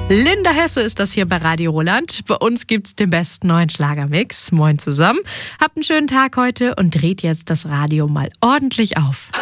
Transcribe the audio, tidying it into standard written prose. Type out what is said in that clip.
Linda Hesse ist das hier bei Radio Roland. Bei uns gibt's den besten neuen Schlagermix. Moin zusammen. Habt einen schönen Tag heute und dreht jetzt das Radio mal ordentlich auf.